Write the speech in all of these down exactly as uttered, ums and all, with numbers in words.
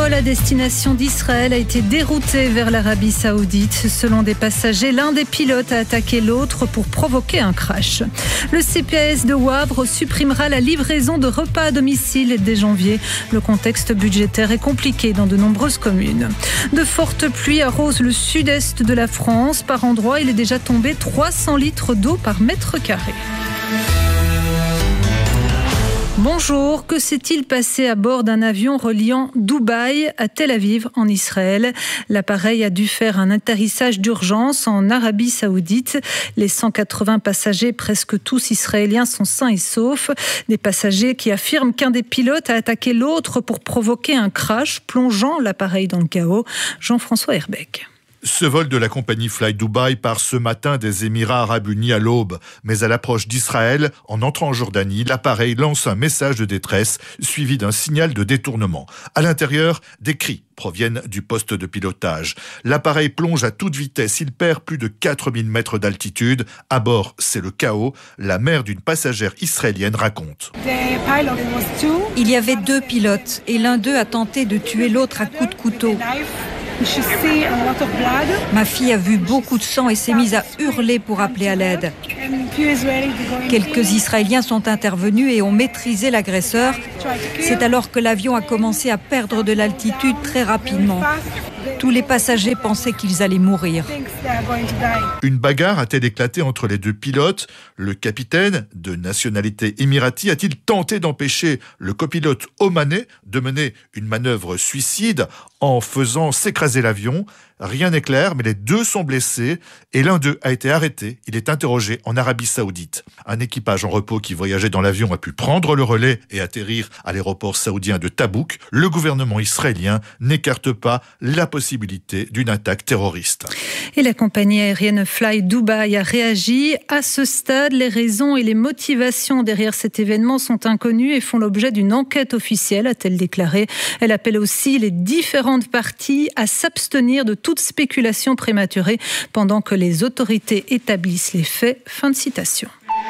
vol à destination d'Israël a été dérouté vers l'Arabie Saoudite. Selon des passagers, l'un des pilotes a attaqué l'autre pour provoquer un crash. Le C P A S de Wavre supprimera la livraison de repas à domicile dès janvier. Le contexte budgétaire est compliqué dans de nombreuses communes. De fortes pluies arrosent le sud-est de la France. Par endroits, il est déjà tombé trois cents litres d'eau par mètre carré. Bonjour, que s'est-il passé à bord d'un avion reliant Dubaï à Tel Aviv en Israël ? L'appareil a dû faire un atterrissage d'urgence en Arabie Saoudite. Les cent quatre-vingts passagers, presque tous israéliens, sont sains et saufs. Des passagers qui affirment qu'un des pilotes a attaqué l'autre pour provoquer un crash, plongeant l'appareil dans le chaos. Jean-François Herbeck. Ce vol de la compagnie Fly Dubai part ce matin des Émirats Arabes Unis à l'aube. Mais à l'approche d'Israël, en entrant en Jordanie, l'appareil lance un message de détresse suivi d'un signal de détournement. À l'intérieur, des cris proviennent du poste de pilotage. L'appareil plonge à toute vitesse. Il perd plus de quatre mille mètres d'altitude. À bord, c'est le chaos. La mère d'une passagère israélienne raconte. Il y avait deux pilotes et l'un d'eux a tenté de tuer l'autre à coups de couteau. Ma fille a vu beaucoup de sang et s'est mise à hurler pour appeler à l'aide. Quelques Israéliens sont intervenus et ont maîtrisé l'agresseur. C'est alors que l'avion a commencé à perdre de l'altitude très rapidement. Tous les passagers pensaient qu'ils allaient mourir. Une bagarre a-t-elle éclaté entre les deux pilotes ? Le capitaine, de nationalité émirati, a-t-il tenté d'empêcher le copilote omanais de mener une manœuvre suicide en faisant s'écraser l'avion ? Rien n'est clair, mais les deux sont blessés et l'un d'eux a été arrêté. Il est interrogé en Arabie Saoudite. Un équipage en repos qui voyageait dans l'avion a pu prendre le relais et atterrir à l'aéroport saoudien de Tabouk. Le gouvernement israélien n'écarte pas la possibilité d'une attaque terroriste. Et la compagnie aérienne Fly Dubai a réagi. À ce stade, les raisons et les motivations derrière cet événement sont inconnues et font l'objet d'une enquête officielle, a-t-elle déclaré. Elle appelle aussi les différentes parties à s'abstenir de toute spéculation prématurée pendant que les autorités établissent les faits. Fin de citation.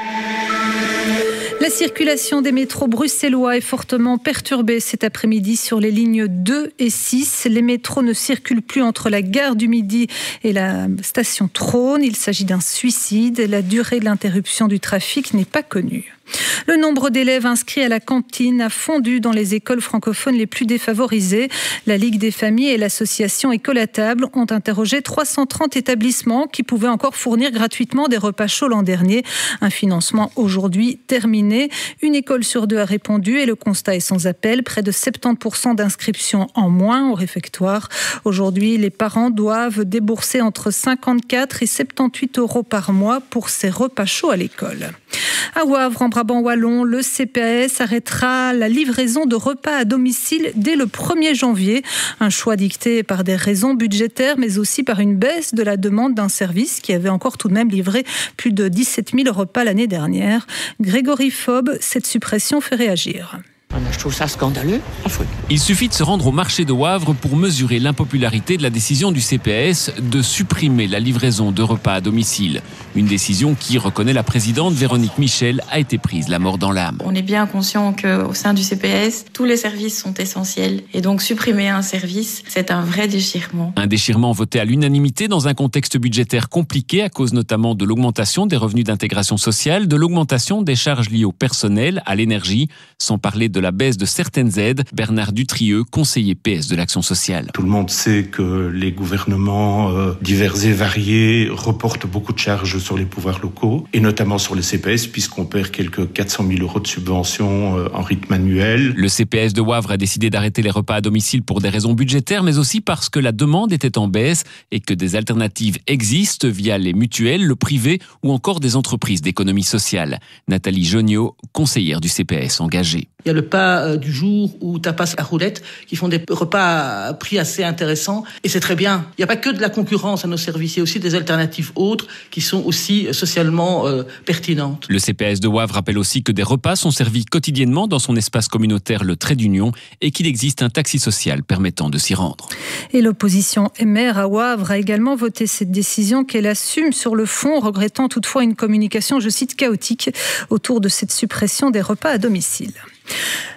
La circulation des métros bruxellois est fortement perturbée cet après-midi sur les lignes deux et six. Les métros ne circulent plus entre la gare du Midi et la station Trône. Il s'agit d'un suicide. La durée de l'interruption du trafic n'est pas connue. Le nombre d'élèves inscrits à la cantine a fondu dans les écoles francophones les plus défavorisées. La Ligue des familles et l'association Écolatable ont interrogé trois cent trente établissements qui pouvaient encore fournir gratuitement des repas chauds l'an dernier. Un financement aujourd'hui terminé. Une école sur deux a répondu et le constat est sans appel. Près de soixante-dix pour cent d'inscriptions en moins au réfectoire. Aujourd'hui, les parents doivent débourser entre cinquante-quatre et soixante-dix-huit euros par mois pour ces repas chauds à l'école. À Wavre, en Brabant wallon, le C P A S arrêtera la livraison de repas à domicile dès le premier janvier. Un choix dicté par des raisons budgétaires, mais aussi par une baisse de la demande d'un service qui avait encore tout de même livré plus de dix-sept mille repas l'année dernière. Grégory Fob, cette suppression fait réagir. Je trouve ça scandaleux. Il suffit de se rendre au marché de Wavre pour mesurer l'impopularité de la décision du C P A S de supprimer la livraison de repas à domicile. Une décision qui, reconnaît la présidente Véronique Michel, a été prise la mort dans l'âme. On est bien conscient qu'au sein du C P A S, tous les services sont essentiels. Et donc supprimer un service, c'est un vrai déchirement. Un déchirement voté à l'unanimité dans un contexte budgétaire compliqué à cause notamment de l'augmentation des revenus d'intégration sociale, de l'augmentation des charges liées au personnel, à l'énergie, sans parler de la baisse de certaines aides. Bernard Dutrieux, conseiller P S de l'Action sociale. Tout le monde sait que les gouvernements euh, divers et variés reportent beaucoup de charges sur les pouvoirs locaux, et notamment sur le C P S, puisqu'on perd quelques quatre cent mille euros de subventions euh, en rythme annuel. Le C P S de Wavre a décidé d'arrêter les repas à domicile pour des raisons budgétaires, mais aussi parce que la demande était en baisse et que des alternatives existent via les mutuelles, le privé ou encore des entreprises d'économie sociale. Nathalie Joniot, conseillère du C P S engagée. Il y a le pas du jour ou tapas à roulette qui font des repas à prix assez intéressants et c'est très bien. Il n'y a pas que de la concurrence à nos services, il y a aussi des alternatives autres qui sont aussi socialement euh, pertinentes. Le C P S de Wavre rappelle aussi que des repas sont servis quotidiennement dans son espace communautaire Le Trait d'Union et qu'il existe un taxi social permettant de s'y rendre. Et l'opposition M R à Wavre a également voté cette décision qu'elle assume sur le fond, regrettant toutefois une communication, je cite, chaotique autour de cette suppression des repas à domicile.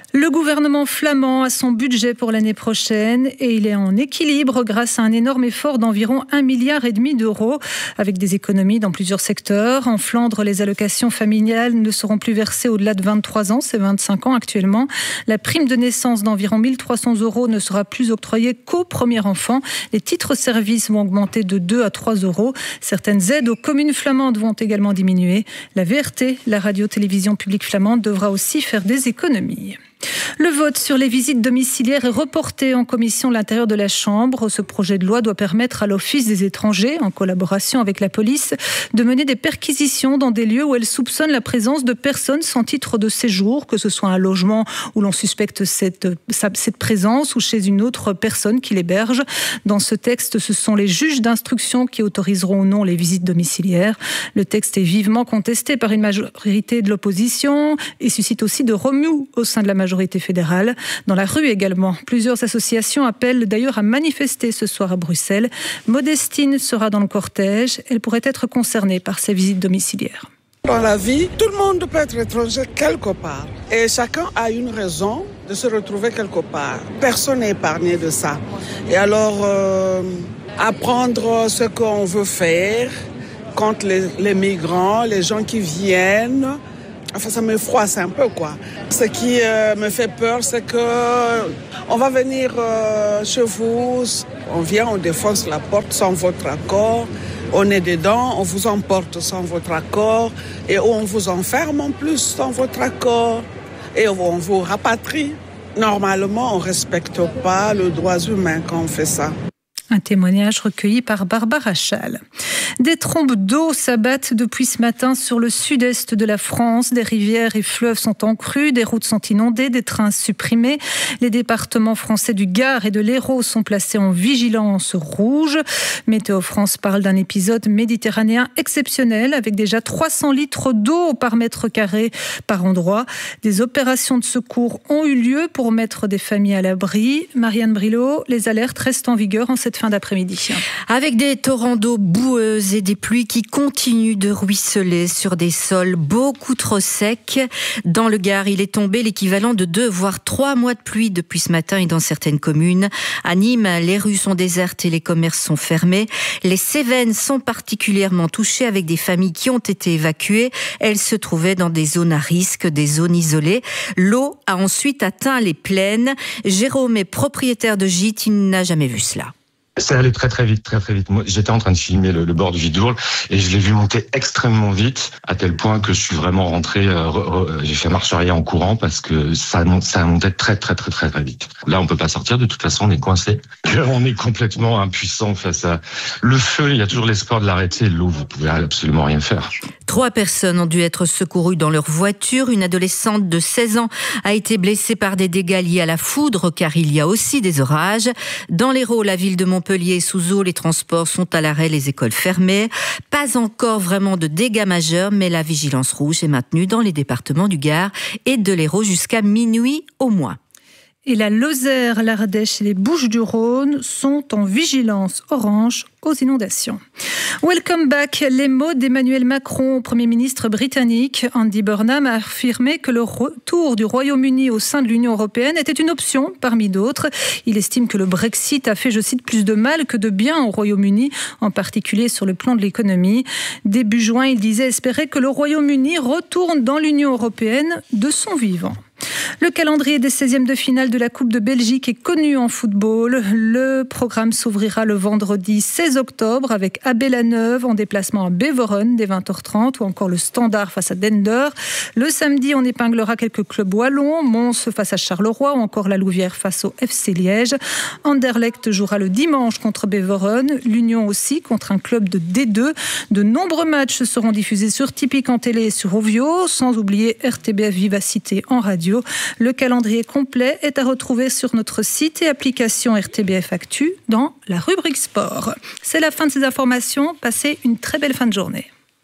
Le gouvernement flamand a son budget pour l'année prochaine et il est en équilibre grâce à un énorme effort d'environ un milliard et demi d'euros avec des économies dans plusieurs secteurs. En Flandre, les allocations familiales ne seront plus versées au-delà de vingt-trois ans, c'est vingt-cinq ans actuellement. La prime de naissance d'environ mille trois cents euros ne sera plus octroyée qu'au premier enfant. Les titres-services vont augmenter de deux à trois euros. Certaines aides aux communes flamandes vont également diminuer. La V R T, la radio-télévision publique flamande, devra aussi faire des économies. Le vote sur les visites domiciliaires est reporté en commission de l'intérieur de la Chambre. Ce projet de loi doit permettre à l'Office des étrangers, en collaboration avec la police, de mener des perquisitions dans des lieux où elle soupçonne la présence de personnes sans titre de séjour, que ce soit un logement où l'on suspecte cette, cette présence ou chez une autre personne qui l'héberge. Dans ce texte, ce sont les juges d'instruction qui autoriseront ou non les visites domiciliaires. Le texte est vivement contesté par une majorité de l'opposition et suscite aussi de remous au sein de la majorité fédérale. Dans la rue également, plusieurs associations appellent d'ailleurs à manifester ce soir à Bruxelles. Modestine sera dans le cortège. Elle pourrait être concernée par ces visites domiciliaires. Dans la vie, tout le monde peut être étranger quelque part. Et chacun a une raison de se retrouver quelque part. Personne n'est épargné de ça. Et alors, euh, apprendre ce qu'on veut faire contre les, les migrants, les gens qui viennent... Enfin, ça me froisse un peu, quoi. Ce qui euh, me fait peur, c'est que on va venir euh, chez vous, on vient, on défonce la porte sans votre accord, on est dedans, on vous emporte sans votre accord, et on vous enferme en plus sans votre accord, et on vous rapatrie. Normalement, on ne respecte pas les droits humains quand on fait ça. Un témoignage recueilli par Barbara Schall. Des trombes d'eau s'abattent depuis ce matin sur le sud-est de la France. Des rivières et fleuves sont en crue, des routes sont inondées, des trains supprimés. Les départements français du Gard et de l'Hérault sont placés en vigilance rouge. Météo France parle d'un épisode méditerranéen exceptionnel avec déjà trois cents litres d'eau par mètre carré par endroit. Des opérations de secours ont eu lieu pour mettre des familles à l'abri. Marianne Brilot, les alertes restent en vigueur en cette fin d'après-midi. Avec des torrents d'eau boueuses et des pluies qui continuent de ruisseler sur des sols beaucoup trop secs. Dans le Gard, il est tombé l'équivalent de deux voire trois mois de pluie depuis ce matin et dans certaines communes. À Nîmes, les rues sont désertes et les commerces sont fermés. Les Cévennes sont particulièrement touchées avec des familles qui ont été évacuées. Elles se trouvaient dans des zones à risque, des zones isolées. L'eau a ensuite atteint les plaines. Jérôme est propriétaire de gîte, il n'a jamais vu cela. C'est allé très très vite, très très vite. Moi, j'étais en train de filmer le, le bord du Vidourle et je l'ai vu monter extrêmement vite, à tel point que je suis vraiment rentré, euh, re, re, j'ai fait marche arrière en courant parce que ça, ça montait très très très très très vite. Là, on peut pas sortir, de toute façon, on est coincé. On est complètement impuissant face à le feu. Il y a toujours l'espoir de l'arrêter. L'eau, vous pouvez absolument rien faire. Trois personnes ont dû être secourues dans leur voiture. Une adolescente de seize ans a été blessée par des dégâts liés à la foudre, car il y a aussi des orages. Dans l'Hérault, la ville de Montpellier est sous eau, les transports sont à l'arrêt, les écoles fermées. Pas encore vraiment de dégâts majeurs, mais la vigilance rouge est maintenue dans les départements du Gard et de l'Hérault jusqu'à minuit au moins. Et la Lozère, l'Ardèche et les Bouches-du-Rhône sont en vigilance orange aux inondations. Welcome back, les mots d'Emmanuel Macron, Premier ministre britannique. Andy Burnham a affirmé que le retour du Royaume-Uni au sein de l'Union européenne était une option parmi d'autres. Il estime que le Brexit a fait, je cite, plus de mal que de bien au Royaume-Uni, en particulier sur le plan de l'économie. Début juin, il disait espérer que le Royaume-Uni retourne dans l'Union européenne de son vivant. Le calendrier des seizièmes de finale de la Coupe de Belgique est connu en football. Le programme s'ouvrira le vendredi seize octobre avec A B La Neuve en déplacement à Beveren dès vingt heures trente ou encore le Standard face à Dender. Le samedi, on épinglera quelques clubs wallons, Mons face à Charleroi ou encore la Louvière face au F C Liège. Anderlecht jouera le dimanche contre Beveren, l'Union aussi contre un club de D deux. De nombreux matchs seront diffusés sur Tipeee en télé et sur Ovio, sans oublier R T B F Vivacité en radio. Le calendrier complet est à retrouver sur notre site et application R T B F Actu dans la rubrique sport. C'est la fin de ces informations. Passez une très belle fin de journée.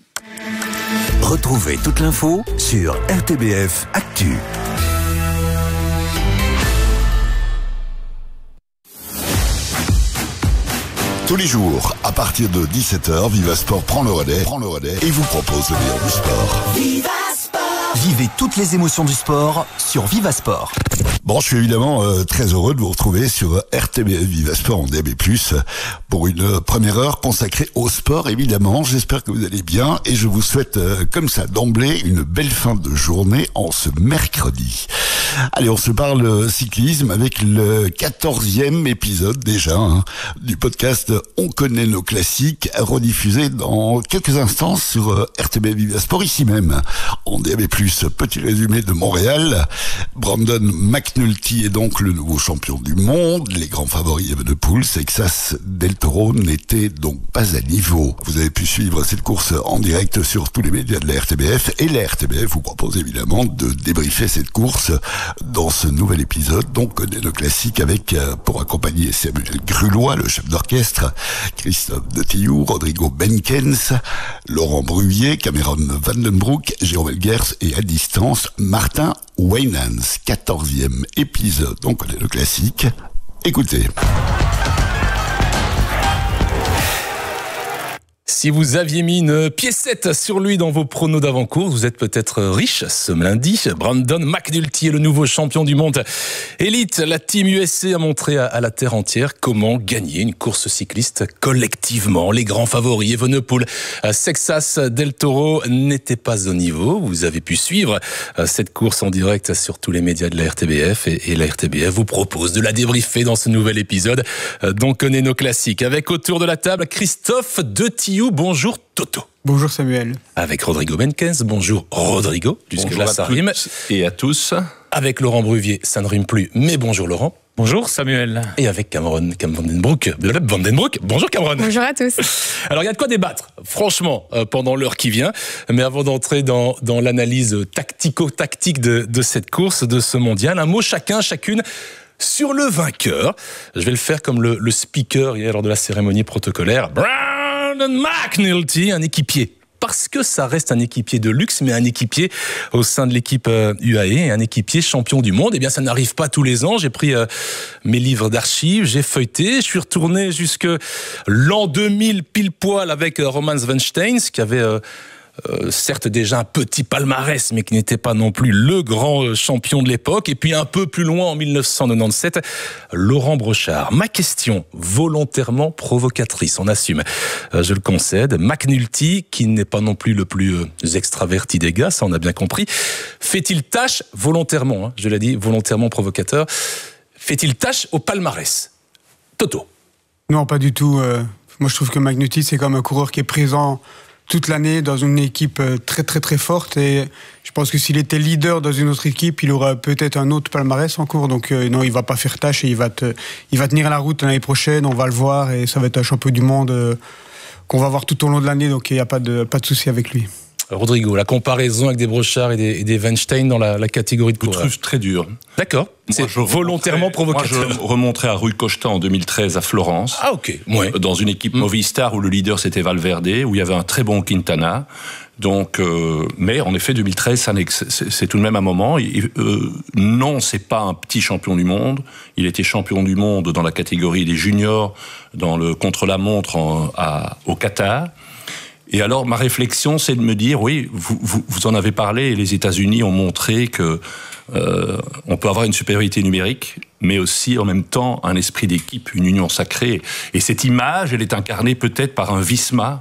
Retrouvez toute l'info sur R T B F Actu. Tous les jours, à partir de dix-sept heures, Viva Sport prend le relais, prend le relais et vous propose le meilleur du sport. Viva Sport. Vivez toutes les émotions du sport sur Viva Sport. Bon, je suis évidemment euh, très heureux de vous retrouver sur R T B F Viva Sport en D A B plus, pour une euh, première heure consacrée au sport, évidemment. J'espère que vous allez bien et je vous souhaite, euh, comme ça, d'emblée, une belle fin de journée en ce mercredi. Allez, on se parle cyclisme avec le quatorzième épisode déjà hein, du podcast On connaît nos classiques, rediffusé dans quelques instants sur euh, R T B F Viva Sport, ici même, en D A B plus. Petit résumé de Montréal. Brandon McNulty est donc le nouveau champion du monde. Les grands favoris Evenepoel, Texas Del Toro n'étaient donc pas à niveau. Vous avez pu suivre cette course en direct sur tous les médias de la R T B F et la R T B F vous propose évidemment de débriefer cette course dans ce nouvel épisode. Donc, on est le classique avec, pour accompagner Samuel Grulois, le chef d'orchestre, Christophe de Tillou, Rodrigo Benkens, Laurent Bruvier, Cameron Vandenbroek, Jérôme Elguers et à distance, Martin Wainans. quatorzième épisode, donc on est le classique. Écoutez. Si vous aviez mis une piécette sur lui dans vos pronos d'avant-course, vous êtes peut-être riche ce lundi. Brandon McNulty est le nouveau champion du monde élite. La Team U S C a montré à la terre entière comment gagner une course cycliste collectivement. Les grands favoris, Evenepoel, Texas Del Toro n'étaient pas au niveau. Vous avez pu suivre cette course en direct sur tous les médias de la R T B F et la R T B F vous propose de la débriefer dans ce nouvel épisode dont connaît nos classiques. Avec autour de la table Christophe de Tillou. Bonjour Toto. Bonjour Samuel. Avec Rodrigo Benkens. Bonjour Rodrigo. Jusque-là, ça rime. Et à tous. Avec Laurent Bruvier, ça ne rime plus, mais bonjour Laurent. Bonjour Samuel. Et avec Cameron Vandenbroek. Vandenbroek. Bonjour Cameron. Bonjour à tous. Alors il y a de quoi débattre, franchement, euh, pendant l'heure qui vient. Mais avant d'entrer dans, dans l'analyse tactico-tactique de, de cette course, de ce mondial, un mot chacun, chacune sur le vainqueur. Je vais le faire comme le, le speaker hier lors de la cérémonie protocolaire. Brandon McNulty, un équipier. Parce que ça reste un équipier de luxe, mais un équipier au sein de l'équipe U A E, un équipier champion du monde. Eh bien, ça n'arrive pas tous les ans. J'ai pris euh, mes livres d'archives, j'ai feuilleté, je suis retourné jusque l'an deux mille pile poil avec euh, Roman Svenstein, qui avait euh, Euh, certes déjà un petit palmarès, mais qui n'était pas non plus le grand champion de l'époque. Et puis un peu plus loin, en dix-neuf cent quatre-vingt-dix-sept, Laurent Brochard. Ma question, volontairement provocatrice, on assume, euh, je le concède. McNulty, qui n'est pas non plus le plus euh, extraverti des gars, ça on a bien compris, fait-il tâche, volontairement, hein, je l'ai dit, volontairement provocateur, fait-il tâche au palmarès? Toto. Non, pas du tout. Euh, moi je trouve que McNulty, c'est comme un coureur qui est présent toute l'année dans une équipe très très très forte, et je pense que s'il était leader dans une autre équipe, il aurait peut-être un autre palmarès en cours. Donc euh, non, il va pas faire tâche et il va, te, il va tenir la route l'année prochaine, on va le voir, et ça va être un champion du monde euh, qu'on va voir tout au long de l'année, donc il n'y a pas de, pas de souci avec lui. Rodrigo, la comparaison avec des Brochard et des, et des Weinstein dans la, la catégorie de coureurs. Je trouve très dur. D'accord. C'est volontairement provocateur. Moi, je remonterai à Rui Costa en deux mille treize à Florence. Ah, ok. Ouais. Dans une équipe mmh. Movistar où le leader c'était Valverde, où il y avait un très bon Quintana. Donc, euh, mais en effet, deux mille treize, ça c'est, c'est tout de même un moment. Il, euh, non, c'est pas un petit champion du monde. Il était champion du monde dans la catégorie des juniors, dans le contre-la-montre en, à, au Qatar. Et alors, ma réflexion, c'est de me dire, oui, vous, vous, vous en avez parlé, et les États-Unis ont montré que euh, on peut avoir une supériorité numérique, mais aussi en même temps un esprit d'équipe, une union sacrée. Et cette image, elle est incarnée peut-être par un Visma,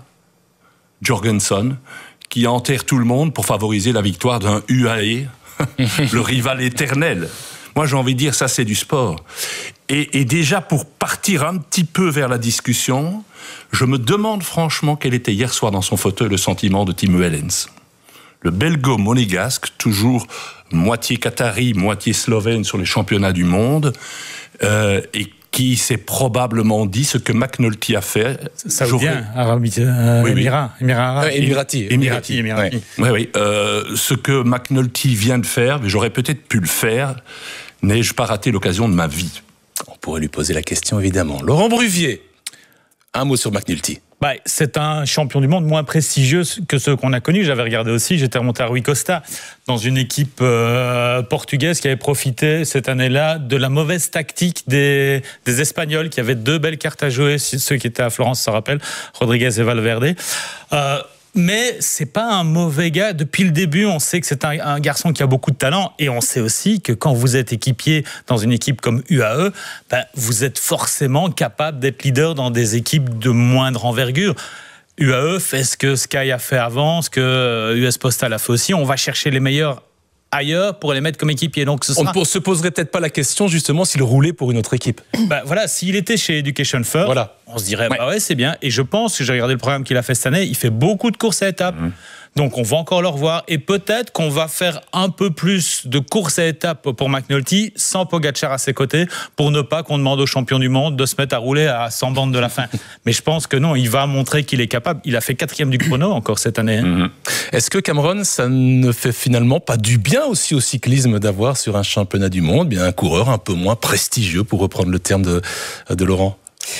Jorgensen, qui enterre tout le monde pour favoriser la victoire d'un U A E, le rival éternel. Moi, j'ai envie de dire, ça, c'est du sport. Et, et déjà, pour partir un petit peu vers la discussion, je me demande franchement quel était hier soir dans son fauteuil le sentiment de Tim Wellens. Le belgo-monégasque, toujours moitié qatari, moitié slovène sur les championnats du monde, euh, et qui s'est probablement dit ce que McNulty a fait. Saoudien, Arabie, euh, oui, oui. Émirat, Émirat arabe. Euh, Émirati. Émirati. Émirati. Oui, oui. Euh, ce que McNulty vient de faire, mais j'aurais peut-être pu le faire, n'ai-je pas raté l'occasion de ma vie? On pourrait lui poser la question, évidemment. Laurent Bruvier, un mot sur McNulty. Bah, c'est un champion du monde moins prestigieux que ceux qu'on a connus. J'avais regardé aussi, j'étais remonté à Rui Costa, dans une équipe euh, portugaise qui avait profité cette année-là de la mauvaise tactique des, des Espagnols, qui avaient deux belles cartes à jouer, ceux qui étaient à Florence se rappellent, Rodriguez et Valverde. Euh, Mais c'est pas un mauvais gars. Depuis le début, on sait que c'est un, un garçon qui a beaucoup de talent. Et on sait aussi que quand vous êtes équipier dans une équipe comme U A E, ben, vous êtes forcément capable d'être leader dans des équipes de moindre envergure. U A E fait ce que Sky a fait avant, ce que U S Postal a fait aussi. On va chercher les meilleurs ailleurs pour les mettre comme équipier. Donc ce sera... On ne se poserait peut-être pas la question justement s'il roulait pour une autre équipe. Bah, voilà, s'il était chez Education First, voilà. on se dirait ouais. bah ouais c'est bien. Et je pense que j'ai regardé le programme qu'il a fait cette année, il fait beaucoup de courses à étapes. Mmh. Donc on va encore le revoir et peut-être qu'on va faire un peu plus de courses à étapes pour McNulty sans Pogacar à ses côtés pour ne pas qu'on demande aux champions du monde de se mettre à rouler à cent bandes de la fin. Mais je pense que non, il va montrer qu'il est capable. Il a fait quatrième du chrono encore cette année. Hein. Mmh. Est-ce que Cameron, ça ne fait finalement pas du bien aussi au cyclisme d'avoir sur un championnat du monde bien un coureur un peu moins prestigieux, pour reprendre le terme de, de Laurent?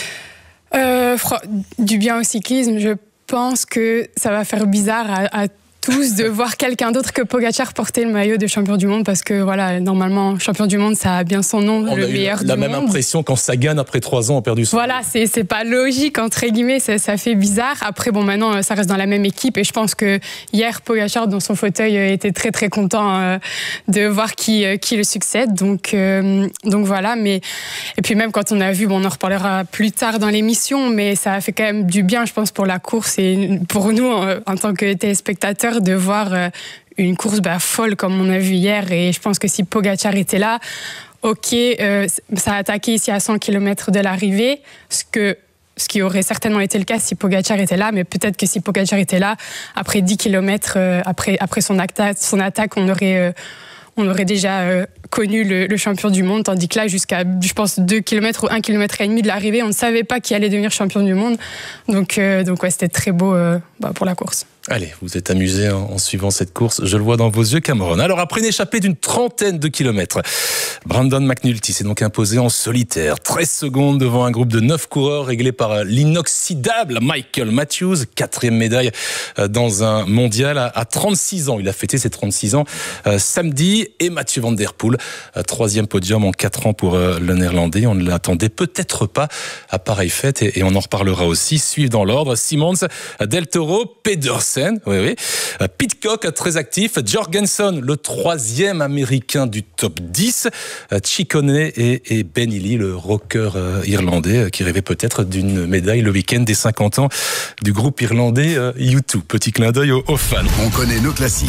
euh, Du bien au cyclisme, je Je pense que ça va faire bizarre à, à tous de voir quelqu'un d'autre que Pogacar porter le maillot de champion du monde parce que voilà, normalement champion du monde ça a bien son nom, on le a meilleur eu du la monde. même impression quand Sagan après trois ans a perdu son. Voilà, c'est c'est pas logique entre guillemets, ça, ça fait bizarre. Après bon maintenant ça reste dans la même équipe et je pense que hier Pogacar dans son fauteuil était très très content euh, de voir qui euh, qui le succède donc euh, donc voilà mais et puis même quand on a vu bon on en reparlera plus tard dans l'émission mais ça a fait quand même du bien je pense pour la course et pour nous en, en tant que téléspectateurs de voir euh, une course bah, folle comme on a vu hier et je pense que si Pogacar était là, ok, euh, ça a attaqué ici à cent kilomètres de l'arrivée, ce, que, ce qui aurait certainement été le cas si Pogacar était là, mais peut-être que si Pogacar était là, après dix kilomètres, euh, après, après son, acta, son attaque, on aurait, euh, on aurait déjà euh, connu le, le champion du monde, tandis que là, jusqu'à, je pense, deux kilomètres ou un kilomètre et demi de l'arrivée, on ne savait pas qui allait devenir champion du monde. Donc, euh, donc ouais, c'était très beau euh, bah, pour la course. Allez, vous êtes amusé en, en suivant cette course, je le vois dans vos yeux, Cameron. Alors après une échappée d'une trentaine de kilomètres, Brandon McNulty s'est donc imposé en solitaire, treize secondes devant un groupe de neuf coureurs réglé par l'inoxydable Michael Matthews, quatrième médaille dans un mondial à trente-six ans. Il a fêté ses trente-six ans euh, samedi, et Mathieu Van Der Poel, euh, troisième podium en quatre ans pour euh, le Néerlandais. On ne l'attendait peut-être pas à pareille fête et, et on en reparlera aussi. Suivent dans l'ordre Simons, Del Toro, Pedersen. Oui, oui. Pidcock, très actif. Jorgensen, le troisième américain du top dix. Ciccone et, et Ben Healy, le rocker irlandais, qui rêvait peut-être d'une médaille le week-end des cinquante ans du groupe irlandais U deux. Petit clin d'œil aux, aux fans. On connaît nos classiques.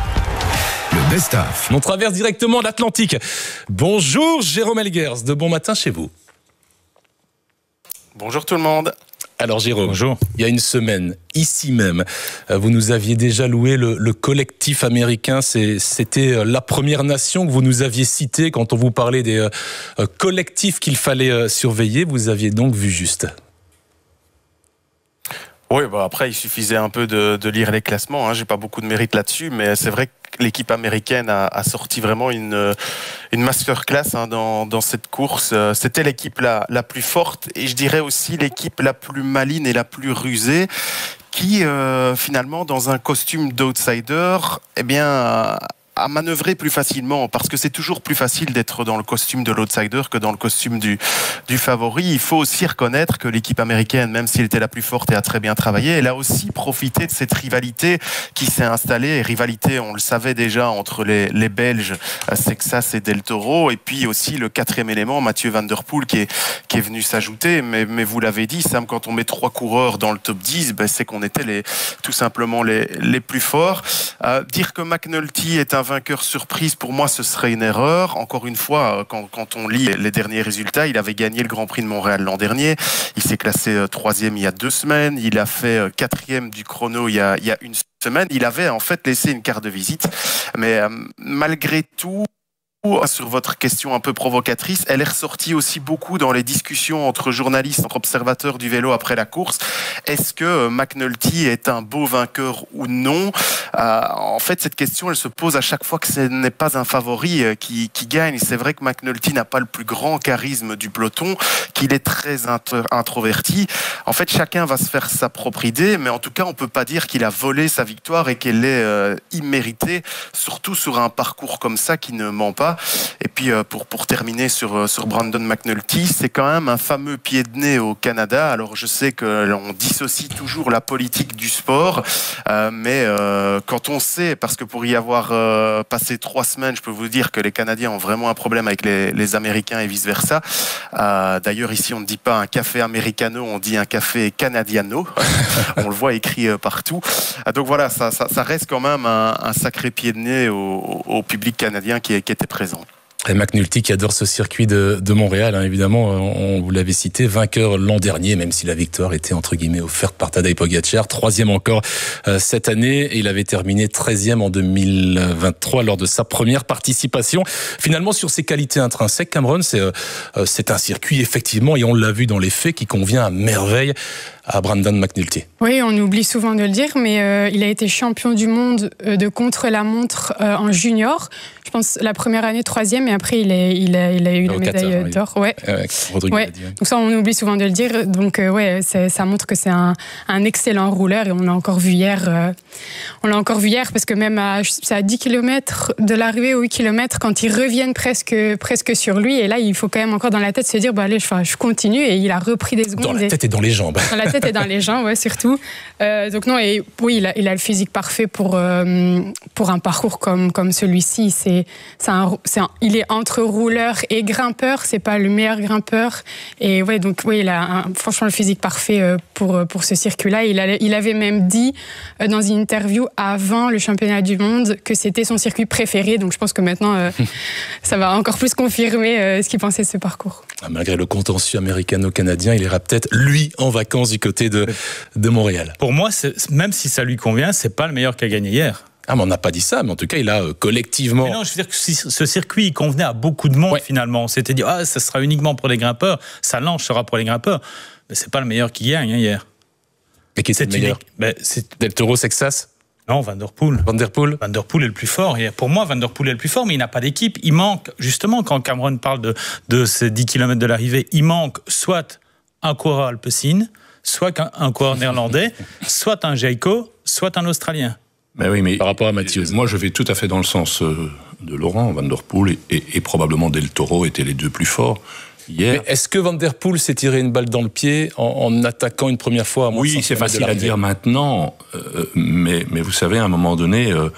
Le best-of. On traverse directement l'Atlantique. Bonjour Jérôme Elgers, de Bon Matin chez vous. Bonjour tout le monde. Alors Jérôme, bonjour. Il y a une semaine, ici même, vous nous aviez déjà loué le, le collectif américain. C'est, c'était la première nation que vous nous aviez citée quand on vous parlait des euh, collectifs qu'il fallait surveiller. Vous aviez donc vu juste. Oui, bah après, il suffisait un peu de, de lire les classements. Hein. J'ai pas beaucoup de mérite là-dessus, mais c'est vrai que l'équipe américaine a, a sorti vraiment une, une masterclass hein, dans, dans cette course. C'était l'équipe la, la plus forte et je dirais aussi l'équipe la plus maligne et la plus rusée qui, euh, finalement, dans un costume d'outsider, eh bien, à manœuvrer plus facilement, parce que c'est toujours plus facile d'être dans le costume de l'outsider que dans le costume du, du favori. Il faut aussi reconnaître que l'équipe américaine, même s'il était la plus forte et a très bien travaillé, elle a aussi profité de cette rivalité qui s'est installée. Et rivalité, on le savait déjà, entre les, les Belges, Sexas et Del Toro, et puis aussi le quatrième élément, Mathieu Van Der Poel, qui est, qui est venu s'ajouter. Mais, mais vous l'avez dit, Sam, quand on met trois coureurs dans le top dix, ben c'est qu'on était les, tout simplement les, les plus forts. Euh, dire que McNulty est un vainqueur surprise, pour moi, ce serait une erreur. Encore une fois, quand, quand on lit les derniers résultats, il avait gagné le Grand Prix de Montréal l'an dernier. Il s'est classé troisième il y a deux semaines. Il a fait quatrième du chrono il y a, il y a une semaine. Il avait en fait laissé une carte de visite. Mais euh, malgré tout, sur votre question un peu provocatrice, elle est ressortie aussi beaucoup dans les discussions entre journalistes, entre observateurs du vélo après la course. Est-ce que McNulty est un beau vainqueur ou non ? euh, En fait, cette question, elle se pose à chaque fois que ce n'est pas un favori qui, qui gagne. C'est vrai que McNulty n'a pas le plus grand charisme du peloton, qu'il est très introverti. En fait, chacun va se faire sa propre idée, mais en tout cas, on ne peut pas dire qu'il a volé sa victoire et qu'elle est euh, imméritée, surtout sur un parcours comme ça qui ne ment pas. pas. Et puis euh, pour pour terminer sur sur Brandon McNulty, c'est quand même un fameux pied de nez au Canada. Alors je sais que l'on dissocie toujours la politique du sport, euh, mais euh, quand on sait, parce que pour y avoir euh, passé trois semaines, je peux vous dire que les Canadiens ont vraiment un problème avec les, les Américains et vice versa. Euh, d'ailleurs ici on ne dit pas un café americano, on dit un café canadiano. On le voit écrit euh, partout. Donc voilà, ça, ça, ça reste quand même un, un sacré pied de nez au, au public canadien qui, qui était présent. Et McNulty qui adore ce circuit de, de Montréal, hein, évidemment, on vous l'avait cité, vainqueur l'an dernier, même si la victoire était entre guillemets offerte par Tadej Pogacar, troisième encore euh, cette année, et il avait terminé treizième en deux mille vingt-trois lors de sa première participation. Finalement, sur ses qualités intrinsèques, Cameron, c'est, euh, c'est un circuit effectivement, et on l'a vu dans les faits, qui convient à merveille à Brandon McNulty. Oui, on oublie souvent de le dire, mais euh, il a été champion du monde de contre-la-montre euh, en junior. Je pense la première année troisième, et après il, est, il, a, il a eu la médaille oui. d'or. Ouais. Ouais, ouais. Dit, ouais. Donc ça, on oublie souvent de le dire. Donc euh, ouais, c'est, ça montre que c'est un, un excellent rouleur, et on l'a encore vu hier. Euh, on l'a encore vu hier parce que même à, à dix kilomètres de l'arrivée, ou huit kilomètres, quand ils reviennent presque, presque sur lui, et là il faut quand même encore dans la tête se dire, bah allez, je, je continue, et il a repris des secondes. Dans la tête et dans les jambes. Dans la tête et dans les jambes, ouais, surtout. Euh, donc non, et oui, il a, il a le physique parfait pour euh, pour un parcours comme comme celui-ci. C'est, c'est un, c'est un, il est entre rouleur et grimpeur. C'est pas le meilleur grimpeur. Et ouais, donc oui, il a un, franchement le physique parfait pour pour ce circuit-là. Il a, il avait même dit dans une interview avant le championnat du monde que c'était son circuit préféré. Donc je pense que maintenant, euh, ça va encore plus confirmer euh, ce qu'il pensait de ce parcours. Malgré le contentieux américano-canadien, il ira peut-être lui en vacances du côté de de Montréal. Pour moi, c'est, même si ça lui convient, c'est pas le meilleur qui a gagné hier. Ah, mais on n'a pas dit ça, mais en tout cas, il a euh, collectivement... Mais non, je veux dire que si ce circuit, il convenait à beaucoup de monde, ouais. Finalement. On s'était dit, ah, ça sera uniquement pour les grimpeurs, ça l'ange sera pour les grimpeurs. Mais c'est pas le meilleur qui gagne, hein, hier. Et qui est, c'est le meilleur ben, c'est... Del Toro, Sexas? Non, Van Der Poel. Van Der Poel. Van Der Poel est le plus fort. Et pour moi, Van Der Poel est le plus fort, mais il n'a pas d'équipe. Il manque, justement, quand Cameron parle de, de ces dix kilomètres de l'arrivée, il manque soit un coureur alpecin, soit un, un coureur néerlandais, soit un Jayco, soit un Australien. Mais oui, mais par rapport à Mathieu. Moi, je vais tout à fait dans le sens de Laurent. Van Der Poel et, et, et probablement Del Toro étaient les deux plus forts hier. Mais est-ce que Van Der Poel s'est tiré une balle dans le pied en, en attaquant une première fois à Oui, c'est facile à dire maintenant, euh, mais, mais vous savez, à un moment donné, euh,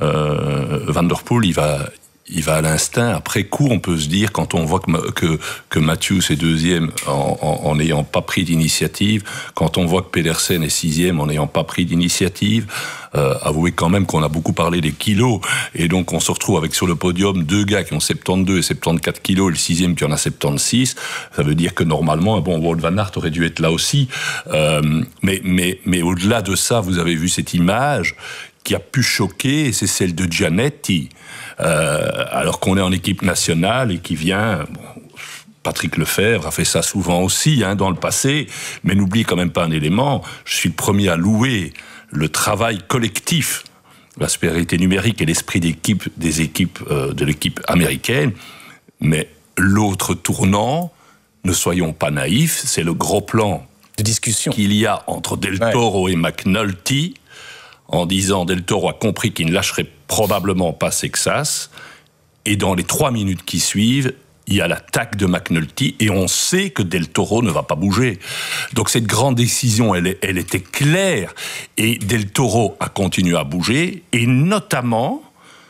euh, Van Der Poel, il va... Il va à l'instinct. Après coup, on peut se dire, quand on voit que, que, que Matthews est deuxième en n'ayant pas pris d'initiative, quand on voit que Pedersen est sixième en n'ayant pas pris d'initiative, euh, avouez quand même qu'on a beaucoup parlé des kilos, et donc on se retrouve avec sur le podium deux gars qui ont soixante-douze et soixante-quatorze kilos, et le sixième qui en a soixante-seize. Ça veut dire que normalement, bon, Wout van Aert aurait dû être là aussi. Euh, mais, mais, mais au-delà de ça, vous avez vu cette image qui a pu choquer, c'est celle de Gianetti. Euh, alors qu'on est en équipe nationale et qui vient... Bon, Patrick Lefebvre a fait ça souvent aussi, hein, dans le passé, mais n'oublie quand même pas un élément, je suis le premier à louer le travail collectif, la supériorité numérique et l'esprit d'équipe des équipes, euh, de l'équipe américaine, mais l'autre tournant, ne soyons pas naïfs, c'est le gros plan de discussion qu'il y a entre Del Toro ouais. et McNulty, en disant Del Toro a compris qu'il ne lâcherait probablement pas Sexas, et dans les trois minutes qui suivent, il y a l'attaque de McNulty, et on sait que Del Toro ne va pas bouger. Donc cette grande décision, elle, elle était claire, et Del Toro a continué à bouger, et notamment,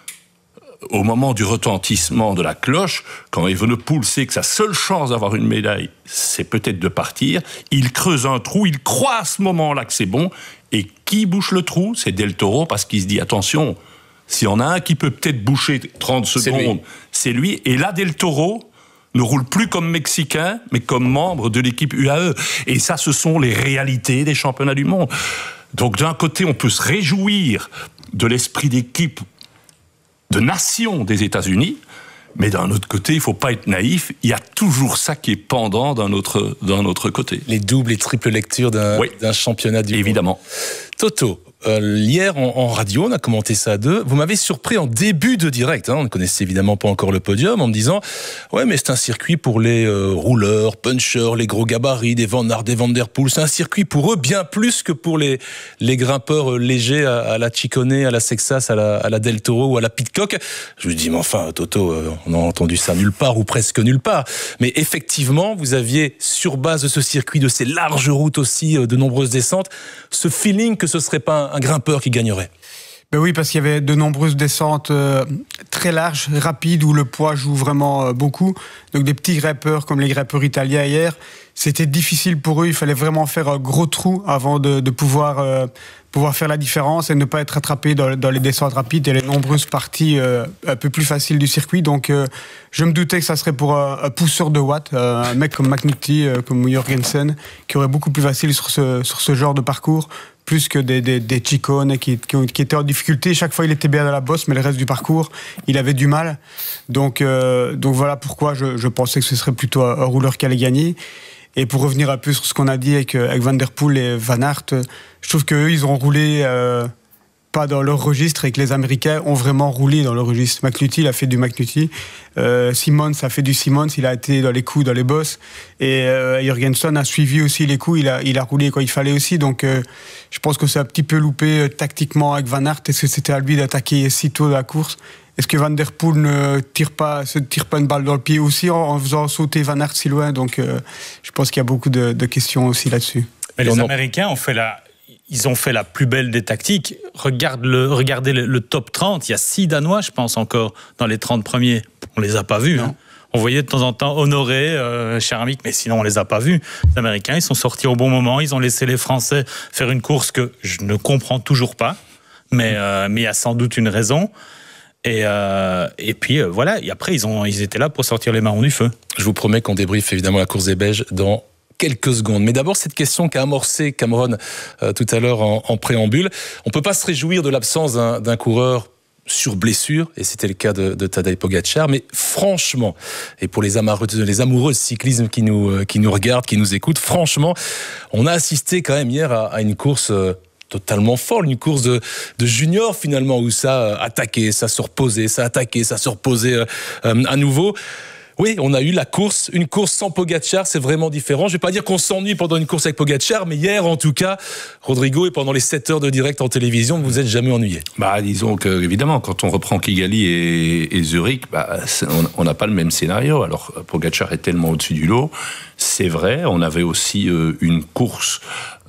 au moment du retentissement de la cloche, quand Evenepoel sait que sa seule chance d'avoir une médaille, c'est peut-être de partir, il creuse un trou, il croit à ce moment-là que c'est bon, et qui bouche le trou? C'est Del Toro, parce qu'il se dit, attention, s'il y en a un qui peut peut-être boucher trente secondes, c'est lui. c'est lui. Et là, Del Toro ne roule plus comme Mexicain, mais comme membre de l'équipe U A E. Et ça, ce sont les réalités des championnats du monde. Donc d'un côté, on peut se réjouir de l'esprit d'équipe, de nation des États-Unis, mais d'un autre côté, il ne faut pas être naïf, il y a toujours ça qui est pendant d'un autre, d'un autre côté. Les doubles et triples lectures d'un, oui. d'un championnat du Évidemment. monde. Toto, euh, hier en, en radio, on a commenté ça à deux. Vous m'avez surpris en début de direct. Hein, on ne connaissait évidemment pas encore le podium, en me disant ouais, mais c'est un circuit pour les euh, rouleurs, punchers, les gros gabarits, des Van Aert, des Van Der Poel. C'est un circuit pour eux bien plus que pour les les grimpeurs euh, légers à, à la Ciccone, à la Sexas, à la, à la Del Toro ou à la Pidcock. Je me dis mais enfin Toto, euh, on a entendu ça nulle part ou presque nulle part. Mais effectivement, vous aviez sur base de ce circuit, de ces larges routes aussi, euh, de nombreuses descentes, ce feeling que ce serait pas un, un grimpeur qui gagnerait. Ben oui, parce qu'il y avait de nombreuses descentes euh, très larges, rapides, où le poids joue vraiment euh, beaucoup. Donc des petits grimpeurs comme les grimpeurs italiens hier, c'était difficile pour eux. Il fallait vraiment faire un gros trou avant de, de pouvoir, euh, pouvoir faire la différence et ne pas être attrapé dans, dans les descentes rapides et les nombreuses parties euh, un peu plus faciles du circuit. Donc euh, je me doutais que ça serait pour un, un pousseur de watts, euh, un mec comme McNulty, euh, comme Jorgensen, qui aurait beaucoup plus facile sur ce, sur ce genre de parcours, plus que des, des, des Ciccone qui, qui, qui étaient en difficulté. Chaque fois, il était bien à la bosse, mais le reste du parcours, il avait du mal. Donc, euh, donc voilà pourquoi je, je pensais que ce serait plutôt un rouleur qui allait gagner. Et pour revenir un peu sur ce qu'on a dit avec, avec Van Der Poel et Van Aert, je trouve qu'eux, ils ont roulé euh, pas dans leur registre et que les Américains ont vraiment roulé dans leur registre. McNulty, il a fait du McNulty. Euh, Simmons a fait du Simmons, il a été dans les coups, dans les bosses. Et euh, Jorgensen a suivi aussi les coups, il a, il a roulé quand il fallait aussi. Donc euh, je pense que c'est un petit peu loupé euh, tactiquement avec Van Aert. Est-ce que c'était à lui d'attaquer si tôt la course ? Est-ce que Van Der Poel ne tire pas, se tire pas une balle dans le pied aussi en, en faisant sauter Van Aert si loin ? Donc euh, je pense qu'il y a beaucoup de, de questions aussi là-dessus. Mais les Américains ont fait la... Ils ont fait la plus belle des tactiques. Regarde le, regardez le, le top trente. Il y a six Danois, je pense, encore dans les trente premiers. On les a pas vus. Hein. On voyait de temps en temps Honoré, euh, Chermic, mais sinon on les a pas vus. Les Américains, ils sont sortis au bon moment. Ils ont laissé les Français faire une course que je ne comprends toujours pas. Mais euh, mais il y a sans doute une raison. Et, euh, et puis euh, voilà. Et après, ils, ont, ils étaient là pour sortir les marrons du feu. Je vous promets qu'on débriefe évidemment la course des Belges dans quelques secondes. Mais d'abord, cette question qu'a amorcé Cameron euh, tout à l'heure en, en préambule. On ne peut pas se réjouir de l'absence d'un, d'un coureur sur blessure, et c'était le cas de, de Tadej Pogačar, mais franchement, et pour les amoureux, les amoureux de cyclisme qui nous, euh, qui nous regardent, qui nous écoutent, franchement, on a assisté quand même hier à, à une course euh, totalement folle, une course de, de junior finalement, où ça euh, attaquait, ça se reposait, ça attaquait, ça se reposait euh, euh, à nouveau. Oui, on a eu la course, une course sans Pogačar, c'est vraiment différent. Je vais pas dire qu'on s'ennuie pendant une course avec Pogačar, mais hier, en tout cas, Rodrigo, et pendant les sept heures de direct en télévision, vous êtes jamais ennuyé. Bah, disons que, évidemment, quand on reprend Kigali et, et Zurich, bah, on n'a pas le même scénario. Alors, Pogačar est tellement au-dessus du lot. C'est vrai, on avait aussi euh, une course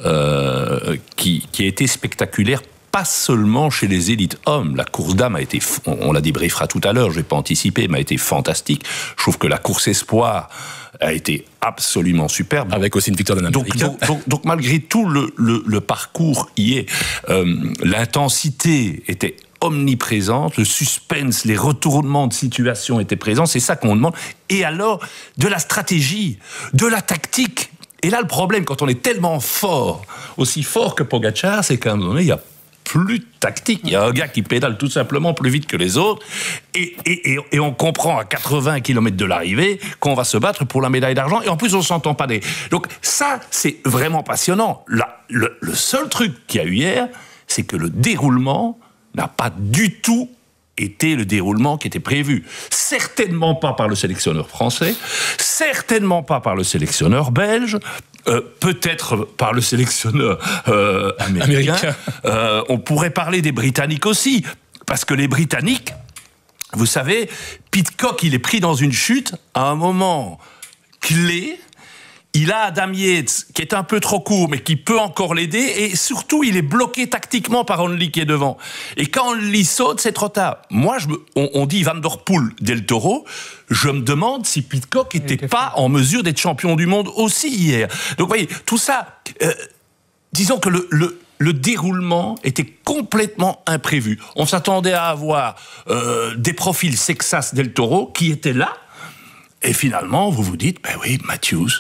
euh, qui, qui a été spectaculaire, pas seulement chez les élites hommes. La course dames a été, on la débriefera tout à l'heure, je vais pas anticiper, mais a été fantastique. Je trouve que la course espoir a été absolument superbe. Avec aussi une victoire d'un Américain. Donc, donc, donc, donc malgré tout, le, le, le parcours y est. Euh, l'intensité était omniprésente, le suspense, les retournements de situation étaient présents, c'est ça qu'on demande. Et alors, de la stratégie, de la tactique. Et là, le problème, quand on est tellement fort, aussi fort que Pogačar, c'est qu'à un moment donné, il y a plus de tactique. Il y a un gars qui pédale tout simplement plus vite que les autres et, et, et, et on comprend à quatre-vingts kilomètres de l'arrivée qu'on va se battre pour la médaille d'argent et en plus on s'entend pas des... Donc ça, c'est vraiment passionnant. Là, le, le seul truc qu'il y a eu hier, c'est que le déroulement n'a pas du tout était le déroulement qui était prévu. Certainement pas par le sélectionneur français, certainement pas par le sélectionneur belge, euh, peut-être par le sélectionneur euh, américain. américain. Euh, on pourrait parler des Britanniques aussi, parce que les Britanniques, vous savez, Pidcock, il est pris dans une chute à un moment clé. Il a Adam Yates, qui est un peu trop court, mais qui peut encore l'aider. Et surtout, il est bloqué tactiquement par Only qui est devant. Et quand Only saute, c'est trop tard. Moi, je me, on, on dit Van Der Poel, Del Toro. Je me demande si Pidcock n'était pas en mesure d'être champion du monde aussi hier. Donc, vous voyez, tout ça, euh, disons que le... le Le déroulement était complètement imprévu. On s'attendait à avoir euh, des profils Sexas Del Toro qui étaient là. Et finalement, vous vous dites, ben oui, Matthews,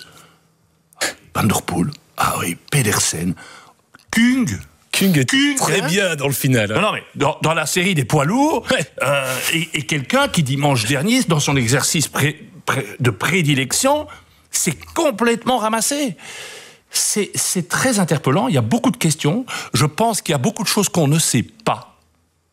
Van Der Poel, ah oui, Pedersen, Kung. Kung est Kung, très hein bien dans le final. Hein. Non, non, mais dans, dans la série des poids lourds, ouais. euh, et, et quelqu'un qui, dimanche dernier, dans son exercice pré, pré, de prédilection, s'est complètement ramassé. c'est, c'est très interpellant. Il y a beaucoup de questions. Je pense qu'il y a beaucoup de choses qu'on ne sait pas. C'est-à-dire ?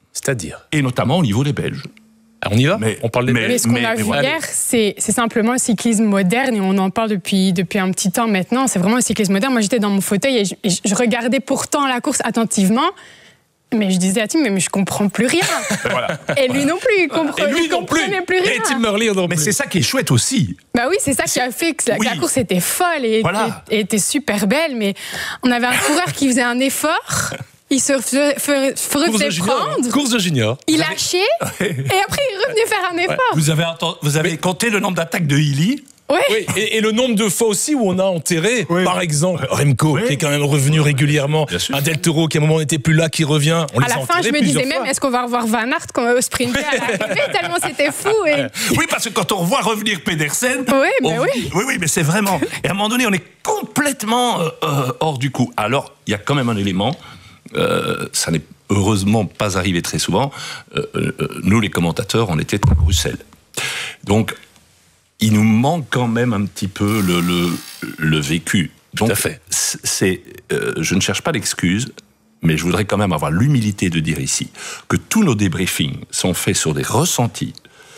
Et notamment au niveau des Belges. On y va mais, On parle des mais, mais ce qu'on mais, a vu voilà. hier, c'est, c'est simplement le cyclisme moderne et on en parle depuis, depuis un petit temps maintenant. C'est vraiment le cyclisme moderne. Moi, j'étais dans mon fauteuil et je, et je regardais pourtant la course attentivement. Mais je disais à Tim, mais je comprends plus rien. Voilà. Et lui non plus, il, compre- et lui il non comprenait plus. plus rien. Et Tim Merlier non plus. Mais c'est ça qui est chouette aussi. Bah oui, c'est ça qui a fait que la, oui. la course était folle et, voilà. et, et était super belle. Mais on avait un coureur qui faisait un effort. Il se faisait, faisait prendre. Course de junior. Il lâchait. Et après, il revenait faire un effort. Ouais. Vous avez, entendu, vous avez compté le nombre d'attaques de Hilly ? Ouais. Oui, et, et le nombre de fois aussi où on a enterré, oui. par exemple, Remco, oui. qui est quand même revenu régulièrement, un Del Toro qui à un moment n'était plus là, qui revient. On à les la a fin, je me disais fois. même, est-ce qu'on va revoir Van Aert quand on sprinter à l'arrivée, tellement c'était fou. Et... Oui, parce que quand on revoit revenir Pedersen, oui, mais on... oui. oui, oui, mais c'est vraiment. Et à un moment donné, on est complètement euh, euh, hors du coup. Alors, il y a quand même un élément. Euh, ça n'est heureusement pas arrivé très souvent. Euh, euh, nous, les commentateurs, on était à Bruxelles. Donc, il nous manque quand même un petit peu le, le, le vécu. Donc, Tout à fait. C'est, euh, je ne cherche pas d'excuses, mais je voudrais quand même avoir l'humilité de dire ici que tous nos débriefings sont faits sur des ressentis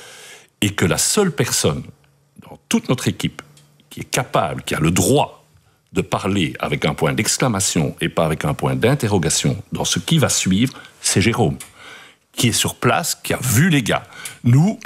et que la seule personne dans toute notre équipe qui est capable, qui a le droit de parler avec un point d'exclamation et pas avec un point d'interrogation dans ce qui va suivre, c'est Jérôme, qui est sur place, qui a vu les gars. Nous,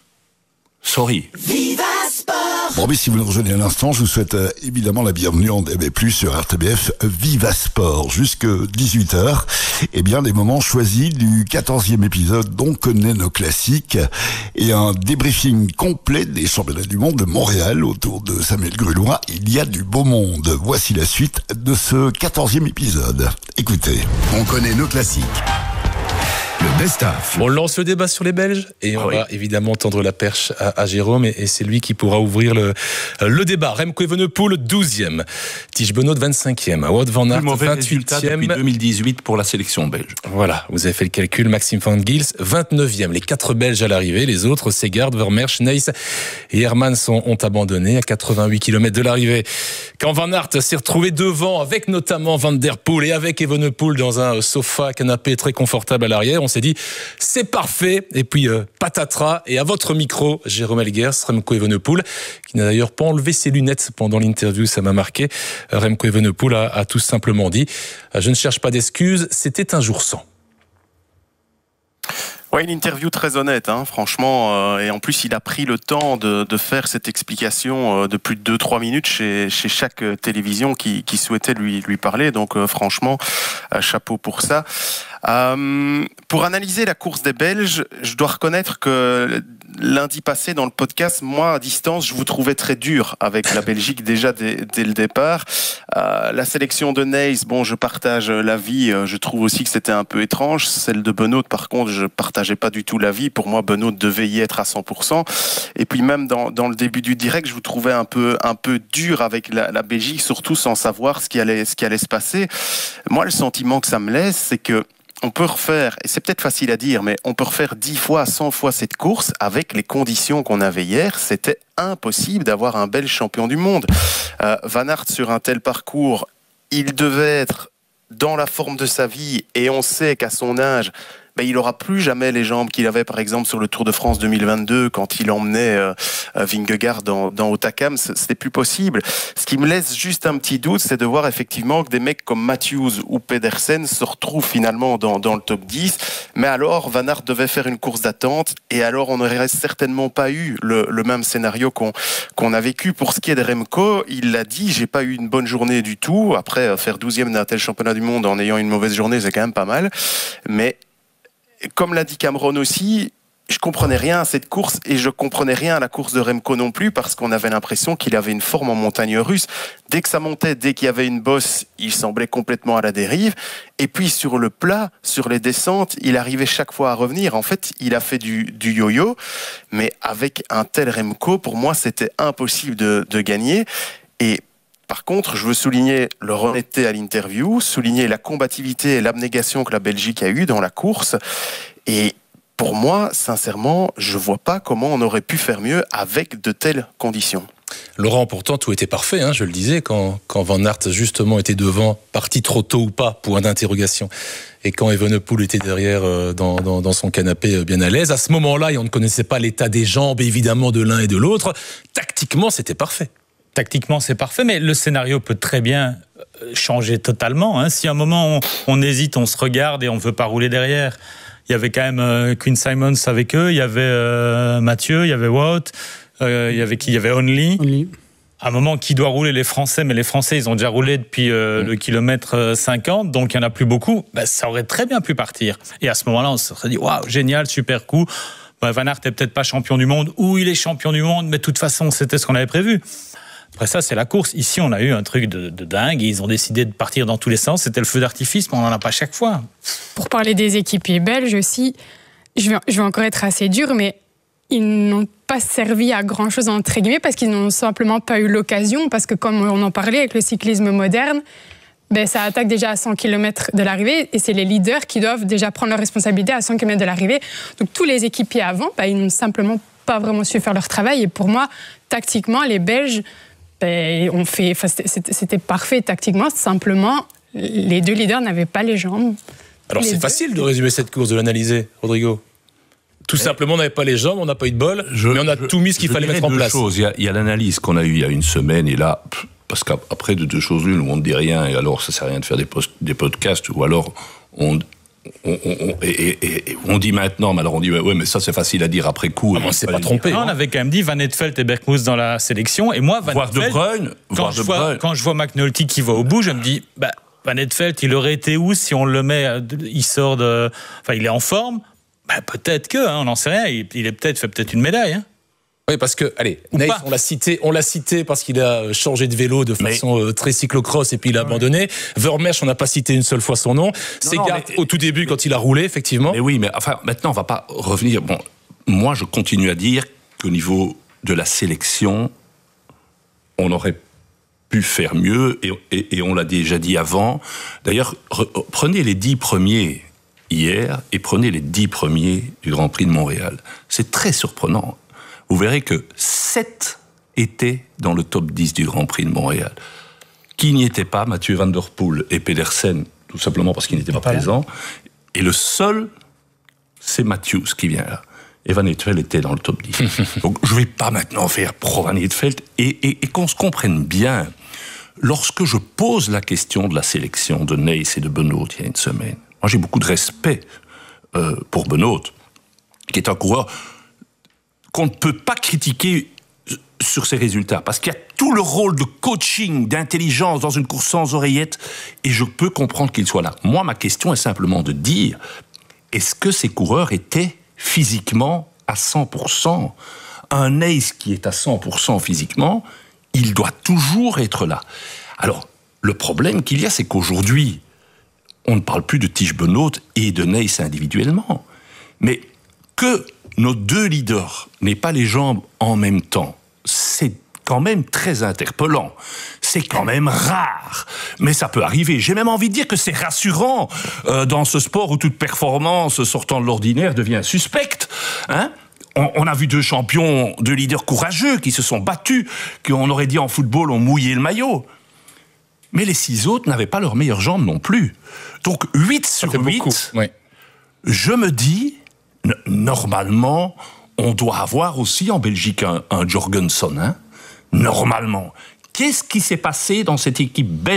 sorry. Viva Sport. Bon, mais si vous nous rejoignez à l'instant, je vous souhaite euh, évidemment la bienvenue en D A B plus, sur R T B F Viva Sport, jusque dix-huit heures. Et bien, des moments choisis du quatorzième épisode dont connaît nos classiques et un débriefing complet des championnats du monde de Montréal autour de Samuel Grulois. Il y a du beau monde. Voici la suite de ce quatorzième épisode. Écoutez. On connaît nos classiques. Le best-of. On lance le débat sur les Belges et on ah oui. va évidemment tendre la perche à, à Jérôme et, et c'est lui qui pourra ouvrir le, le débat. Remco Evenepoel, douzième. Tige Benoît, vingt-cinquième. Wout van Aert, vingt-huitième. Depuis deux mille dix-huit pour la sélection belge. Voilà, vous avez fait le calcul. Maxime Van Gils, vingt-neuvième. Les quatre Belges à l'arrivée. Les autres, Segard, Vermeersch, Nys et Hermans ont, ont abandonné à quatre-vingt-huit kilomètres de l'arrivée. Quand Van Aert s'est retrouvé devant avec notamment Van Der Poel et avec Evenepoel dans un sofa canapé très confortable à l'arrière, on s'est dit c'est parfait et puis euh, patatras et à votre micro Jérôme Elguers, Remco Evenepoel qui n'a d'ailleurs pas enlevé ses lunettes pendant l'interview, ça m'a marqué. Remco Evenepoel a, a tout simplement dit je ne cherche pas d'excuses, c'était un jour sans. Ouais, une interview très honnête, hein, franchement. Euh, et en plus, il a pris le temps de, de faire cette explication euh, de plus de deux trois minutes chez, chez chaque télévision qui, qui souhaitait lui, lui parler. Donc, euh, franchement, euh, chapeau pour ça. Euh, pour analyser la course des Belges, je dois reconnaître que lundi passé dans le podcast, moi à distance, je vous trouvais très dur avec la Belgique déjà dès, dès le départ. Euh, la sélection de Nys, bon, je partage l'avis. Je trouve aussi que c'était un peu étrange. Celle de Benoît, par contre, je partageais pas du tout l'avis. Pour moi, Benoît devait y être à cent pour cent. Et puis même dans, dans le début du direct, je vous trouvais un peu un peu dur avec la, la Belgique, surtout sans savoir ce qui allait ce qui allait se passer. Moi, le sentiment que ça me laisse, c'est que on peut refaire, et c'est peut-être facile à dire, mais on peut refaire dix fois, cent fois cette course avec les conditions qu'on avait hier. C'était impossible d'avoir un Belge champion du monde. Euh, Van Aert, sur un tel parcours, il devait être dans la forme de sa vie, et on sait qu'à son âge, ben, il n'aura plus jamais les jambes qu'il avait, par exemple, sur le Tour de France deux mille vingt-deux, quand il emmenait euh, Vingegaard dans, dans Hautacam. C'était plus possible. Ce qui me laisse juste un petit doute, c'est de voir effectivement que des mecs comme Matthews ou Pedersen se retrouvent finalement dans, dans le top dix. Mais alors, Van Aert devait faire une course d'attente, et alors on n'aurait certainement pas eu le, le même scénario qu'on, qu'on a vécu. Pour ce qui est de Remco, il l'a dit, j'ai pas eu une bonne journée du tout. Après, faire douzième d'un tel championnat du monde en ayant une mauvaise journée, c'est quand même pas mal. Mais comme l'a dit Cameron aussi, je comprenais rien à cette course et je comprenais rien à la course de Remco non plus, parce qu'on avait l'impression qu'il avait une forme en montagne russe. Dès que ça montait, dès qu'il y avait une bosse, il semblait complètement à la dérive. Et puis sur le plat, sur les descentes, il arrivait chaque fois à revenir. En fait, il a fait du, du yo-yo, mais avec un tel Remco, pour moi, c'était impossible de, de gagner. Et par contre, je veux souligner leur honnêteté à l'interview, souligner la combativité et l'abnégation que la Belgique a eue dans la course. Et pour moi, sincèrement, je vois pas comment on aurait pu faire mieux avec de telles conditions. Laurent, pourtant, tout était parfait, hein, je le disais, quand, quand Van Aert, justement, était devant, parti trop tôt ou pas, point d'interrogation. Et quand Evenepoel était derrière euh, dans, dans, dans son canapé euh, bien à l'aise, à ce moment-là, et on ne connaissait pas l'état des jambes, évidemment, de l'un et de l'autre, tactiquement, c'était parfait. Tactiquement, c'est parfait, mais le scénario peut très bien changer totalement. Hein. Si à un moment, on, on hésite, on se regarde et on ne veut pas rouler derrière. Il y avait quand même euh, Quinn Simmons avec eux, il y avait euh, Mathieu, il y avait Wout, euh, il y avait qui Il y avait Only. Only. À un moment, qui doit rouler? Les Français, mais les Français, ils ont déjà roulé depuis euh, mmh. le kilomètre cinquante, donc il n'y en a plus beaucoup. Ben, ça aurait très bien pu partir. Et à ce moment-là, on se serait dit, waouh, génial, super coup. Ben, Van Aert n'est peut-être pas champion du monde, ou il est champion du monde, mais de toute façon, c'était ce qu'on avait prévu. Après ça, c'est la course. Ici, on a eu un truc de, de dingue. Ils ont décidé de partir dans tous les sens. C'était le feu d'artifice, mais on n'en a pas chaque fois. Pour parler des équipiers belges aussi, je vais, je vais encore être assez dur, mais ils n'ont pas servi à grand-chose, entre guillemets, parce qu'ils n'ont simplement pas eu l'occasion. Parce que comme on en parlait avec le cyclisme moderne, ben, ça attaque déjà à cent kilomètres de l'arrivée. Et c'est les leaders qui doivent déjà prendre leurs responsabilités à cent kilomètres de l'arrivée. Donc tous les équipiers avant, ben, ils n'ont simplement pas vraiment su faire leur travail. Et pour moi, tactiquement, les Belges... On fait, enfin, c'était, c'était parfait tactiquement, simplement, les deux leaders n'avaient pas les jambes. Alors les c'est deux. facile de résumer cette course, de l'analyser, Rodrigo. Tout ouais. simplement, on n'avait pas les jambes, on n'a pas eu de bol, je, mais on a je, tout mis ce qu'il fallait mettre en place. Choses. Il y a, il y a l'analyse qu'on a eue il y a une semaine, et là, parce qu'après de deux choses l'une, on ne dit rien, et alors ça ne sert à rien de faire des, post, des podcasts, ou alors on... On, on, et, et, et on dit maintenant, mais alors on dit ouais, mais ça c'est facile à dire après coup. Ah, on ne s'est pas trompé. On avait quand même dit Van Eetvelt et Bergmoes dans la sélection, et moi Van Eetvelt, De Bruyne, quand, je vois, quand je vois McNulty qui va au bout, je me dis bah, Van Eetvelt, il aurait été où si on le met, il sort de, enfin il est en forme, bah, peut-être que, hein, on n'en sait rien, il, il est peut-être fait peut-être une médaille. Hein. Oui, parce que, allez, Naïf, on l'a cité, on l'a cité parce qu'il a changé de vélo de façon mais... très cyclocross et puis il a ouais. abandonné. Vermeersch, on n'a pas cité une seule fois son nom. Segard, mais... au tout début, quand il a roulé, effectivement. Mais oui, mais enfin, maintenant, on va pas revenir. Bon, moi, je continue à dire qu'au niveau de la sélection, on aurait pu faire mieux et, et, et on l'a déjà dit avant. D'ailleurs, re, prenez les dix premiers hier et prenez les dix premiers du Grand Prix de Montréal. C'est très surprenant. Vous verrez que sept étaient dans le top dix du Grand Prix de Montréal. Qui n'y était pas? Mathieu Van Der Poel et Pedersen, tout simplement parce qu'ils n'étaient pas, pas présents. Et le seul, c'est Matthews qui vient là. Et Van Eetvelt était dans le top dix. Donc je ne vais pas maintenant faire pro Van Eetvelt. Et, et, et qu'on se comprenne bien, lorsque je pose la question de la sélection de Neyss et de Benoot il y a une semaine, moi j'ai beaucoup de respect euh, pour Benoot, qui est un coureur qu'on ne peut pas critiquer sur ses résultats, parce qu'il y a tout le rôle de coaching, d'intelligence dans une course sans oreillette, et je peux comprendre qu'il soit là. Moi, ma question est simplement de dire, est-ce que ces coureurs étaient physiquement à cent pour cent? Un Neyss qui est à cent pour cent physiquement, il doit toujours être là. Alors, le problème qu'il y a, c'est qu'aujourd'hui, on ne parle plus de Tiesj Benoot et de Neyss individuellement, mais que nos deux leaders n'aient pas les jambes en même temps, c'est quand même très interpellant. C'est quand même rare. Mais ça peut arriver. J'ai même envie de dire que c'est rassurant euh, dans ce sport où toute performance sortant de l'ordinaire devient suspecte. Hein ? on, on a vu deux champions, deux leaders courageux qui se sont battus, qu'on aurait dit en football, ont mouillé le maillot. Mais les six autres n'avaient pas leurs meilleures jambes non plus. Donc huit sur huit, oui. Je me dis... Normalement, on doit avoir aussi en Belgique un, un Jorgensen, hein ? Normalement. Qu'est-ce qui s'est passé dans cette équipe belge ?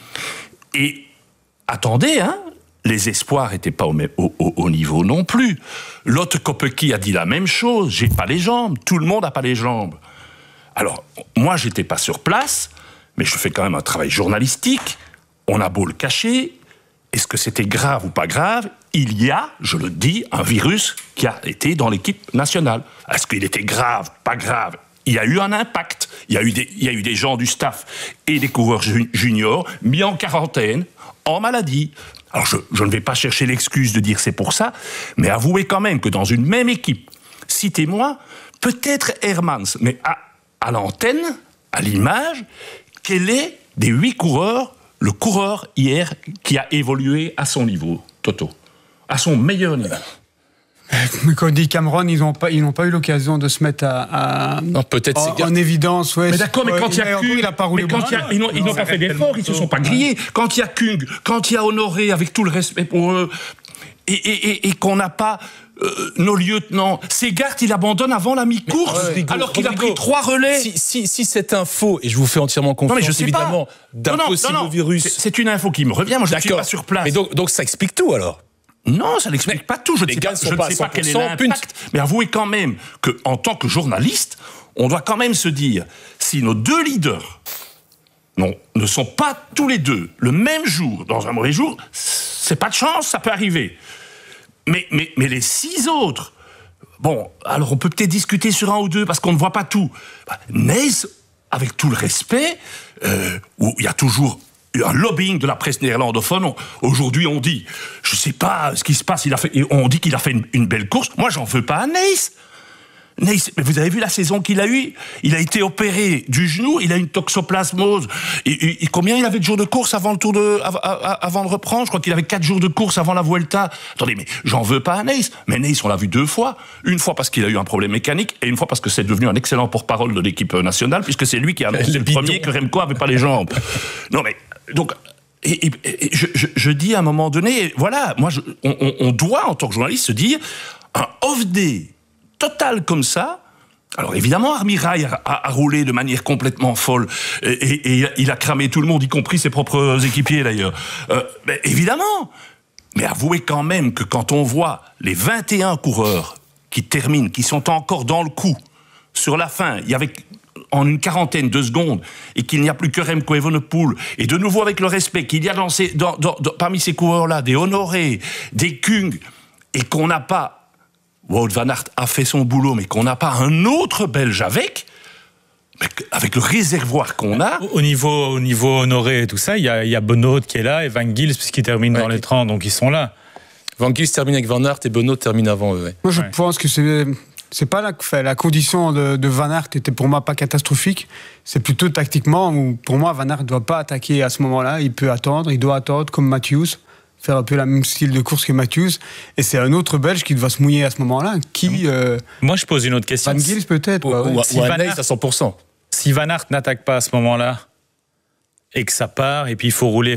Et attendez, hein ? Les espoirs n'étaient pas au, au, au niveau non plus. Lotte Kopecky a dit la même chose. J'ai pas les jambes. Tout le monde n'a pas les jambes. Alors, moi, j'étais pas sur place, mais je fais quand même un travail journalistique. On a beau le cacher. Est-ce que c'était grave ou pas grave ? Il y a, je le dis, un virus qui a été dans l'équipe nationale. Est-ce qu'il était grave, pas grave ? Il y a eu un impact. Il y a eu des, il y a eu des gens du staff et des coureurs juniors mis en quarantaine, en maladie. Alors je, je ne vais pas chercher l'excuse de dire c'est pour ça, mais avouez quand même que dans une même équipe, citez-moi, peut-être Hermans, mais à, à l'antenne, à l'image, quel est des huit coureurs le coureur hier qui a évolué à son niveau, Toto, à son meilleur niveau? Mais quand on dit Cameron, ils n'ont pas, ils n'ont pas eu l'occasion de se mettre à, à non, peut-être en, en évidence. Ouais, mais d'accord, mais quand il y a Kung, il a pas roulé. Mais quand il y a, ils n'ont, ils n'ont pas fait d'efforts, ils se sont pas grillés. Quand il y a Kung, quand il y a Honoré, avec tout le respect pour eux, et, et, et, et qu'on n'a pas euh, nos lieutenants, Segard, il abandonne avant la mi-course, mais, ouais, alors qu'il Rodrigo, a pris trois relais. Si, si, si cette info, et je vous fais entièrement confiance, non, mais je sais évidemment, pas. d'un non, possible non, non, virus. C'est, c'est une info qui me revient, moi je ne suis pas sur place. Mais donc, donc ça explique tout alors? Non, ça n'explique pas tout. Je ne sais pas, je ne sais pas quel est l'impact. Mais avouez quand même qu'en tant que journaliste, on doit quand même se dire, si nos deux leaders non, ne sont pas tous les deux le même jour, dans un mauvais jour, c'est pas de chance, ça peut arriver. Mais, mais, mais les six autres, bon, alors on peut peut-être discuter sur un ou deux, parce qu'on ne voit pas tout. Nys, avec tout le respect, euh, où il y a toujours un lobbying de la presse néerlandophone. Aujourd'hui, on dit, je sais pas ce qui se passe, il a fait, on dit qu'il a fait une, une belle course. Moi, j'en veux pas à Nys. Nys, mais vous avez vu la saison qu'il a eue? Il a été opéré du genou, il a une toxoplasmose. Et, et, et combien il avait de jours de course avant le tour de, avant, avant de reprendre? Je crois qu'il avait quatre jours de course avant la Vuelta. Attendez, mais j'en veux pas à Nys. Mais Nys, on l'a vu deux fois. Une fois parce qu'il a eu un problème mécanique, et une fois parce que c'est devenu un excellent porte-parole de l'équipe nationale, puisque c'est lui qui a annoncé le, le premier que Remco avait pas les jambes. Non mais, donc, et, et, et je, je, je dis à un moment donné, voilà, moi, je, on, on doit, en tant que journaliste, se dire, un off-day total comme ça. Alors évidemment, Armirail a, a, a roulé de manière complètement folle et, et, et il a cramé tout le monde, y compris ses propres équipiers d'ailleurs. Euh, mais évidemment. Mais avouez quand même que quand on voit les vingt et un coureurs qui terminent, qui sont encore dans le coup, sur la fin, il y avait en une quarantaine de secondes, et qu'il n'y a plus que Remco Evenepoel, et de nouveau avec le respect qu'il y a lancé dans, dans, dans, parmi ces coureurs-là, des Honoré, des Kung, et qu'on n'a pas Wout van Aert a fait son boulot, mais qu'on n'a pas un autre Belge avec, avec le réservoir qu'on a. Au niveau, au niveau Honoré et tout ça, il y a, y a Benoît qui est là et Van Gils puisqu'il termine ouais. dans les trente, donc ils sont là. Van Gils termine avec Van Aert et Benoît termine avant eux. Ouais. Moi, je ouais. pense que c'est c'est pas la, la condition de, de Van Aert était pour moi pas catastrophique. C'est plutôt tactiquement où pour moi Van Aert ne doit pas attaquer à ce moment-là. Il peut attendre, il doit attendre comme Matthews, faire un peu le même style de course que Matthews, et c'est un autre Belge qui doit se mouiller à ce moment-là. Qui euh... Moi, je pose une autre question. Van Gils peut-être. Ou, ouais, ou, ouais. Si ou Van Aert à cent pour cent. Si Van Aert n'attaque pas à ce moment-là et que ça part, et puis il faut rouler